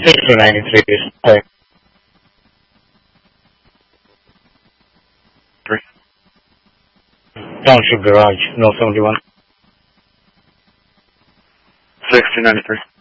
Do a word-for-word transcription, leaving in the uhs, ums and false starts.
six two nine three. Hi. Three. Township Garage, North seventy-one. Six two nine three.